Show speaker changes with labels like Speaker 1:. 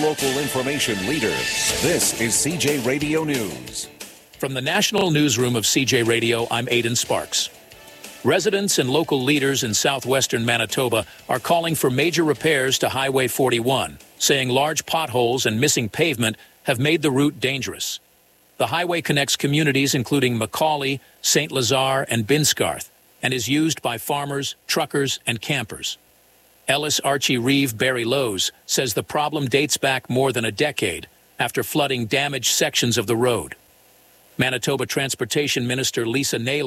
Speaker 1: local information leader. This is CJ Radio News.
Speaker 2: From the National Newsroom of CJ Radio, I'm Aidan Sparks. Residents and local leaders in southwestern Manitoba are calling for major repairs to Highway 41, saying large potholes and missing pavement have made the route dangerous. The highway connects communities including Macaulay, St. Lazare, and Binscarth, and is used by farmers, truckers, and campers. Ellis Archie Reeve Barry Lowe's says the problem dates back more than a decade after flooding damaged sections of the road. Manitoba Transportation Minister Lisa Naylor